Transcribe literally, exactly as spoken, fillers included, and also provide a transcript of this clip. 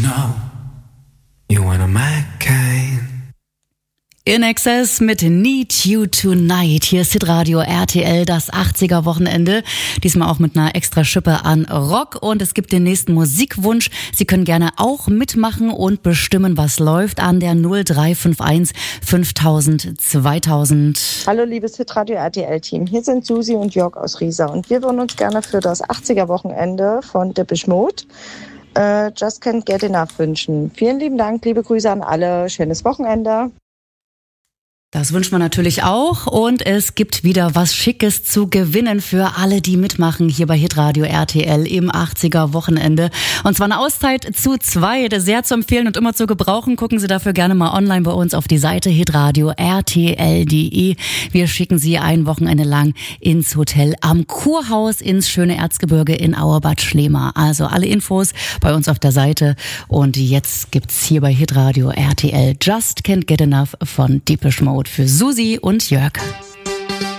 know you want a McCain. In Excess mit Need You Tonight. Hier ist Hitradio R T L, das achtziger-Wochenende. Diesmal auch mit einer extra Schippe an Rock. Und es gibt den nächsten Musikwunsch. Sie können gerne auch mitmachen und bestimmen, was läuft an der null drei fünf eins fünftausend zweitausend. Hallo liebes Hitradio R T L-Team. Hier sind Susi und Jörg aus Riesa. Und wir würden uns gerne für das achtziger-Wochenende von Depeche Mode äh, Just Can't Get Enough wünschen. Vielen lieben Dank, liebe Grüße an alle. Schönes Wochenende. Das wünscht man natürlich auch und es gibt wieder was Schickes zu gewinnen für alle, die mitmachen hier bei Hitradio R T L im achtziger-Wochenende. Und zwar eine Auszeit zu zweit, sehr zu empfehlen und immer zu gebrauchen. Gucken Sie dafür gerne mal online bei uns auf die Seite hitradio r t l punkt d e. Wir schicken Sie ein Wochenende lang ins Hotel am Kurhaus ins schöne Erzgebirge in Auerbad Schlema. Also alle Infos bei uns auf der Seite. Und jetzt gibt's hier bei Hitradio R T L Just Can't Get Enough von Depeche Mode für Susi und Jörg.